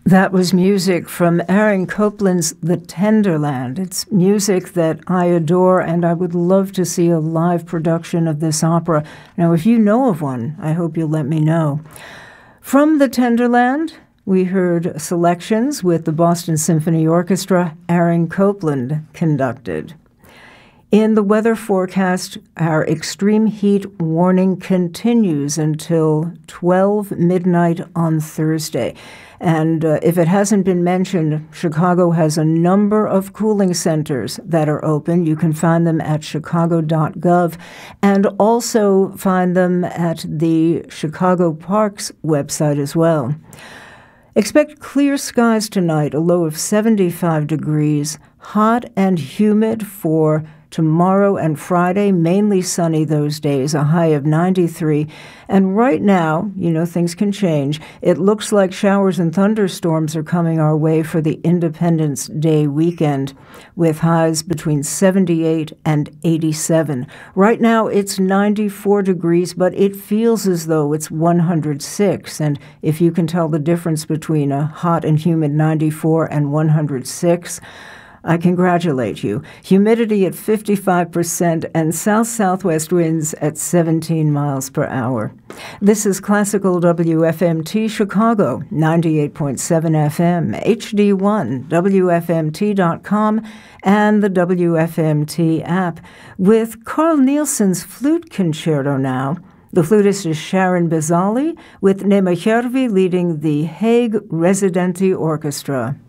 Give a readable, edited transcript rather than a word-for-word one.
That was music from Aaron Copland's The Tenderland. It's music that I adore, and I would love to see a live production of this opera. Now, if you know of one, I hope you'll let me know. From The Tenderland, we heard selections with the Boston Symphony Orchestra, Aaron Copland conducted. In the weather forecast, our extreme heat warning continues until 12 midnight on Thursday. And if it hasn't been mentioned, Chicago has a number of cooling centers that are open. You can find them at chicago.gov and also find them at the Chicago Parks website as well. Expect clear skies tonight, a low of 75 degrees, hot and humid for tomorrow and Friday, mainly sunny those days, a high of 93. And right now, things can change. It looks like showers and thunderstorms are coming our way for the Independence Day weekend, with highs between 78 and 87. Right now, it's 94 degrees, but it feels as though it's 106. And if you can tell the difference between a hot and humid 94 and 106, I congratulate you. Humidity at 55% and south-southwest winds at 17 miles per hour. This is Classical WFMT Chicago, 98.7 FM, HD1, WFMT.com, and the WFMT app. With Carl Nielsen's Flute Concerto now. The flutist is Sharon Bezali, with Nema Järvi leading the Hague Residenti Orchestra.